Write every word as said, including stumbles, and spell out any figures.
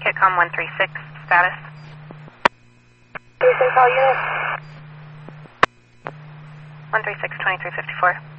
Kitcom one three six, status. three six all units. one three six, twenty-three fifty-four.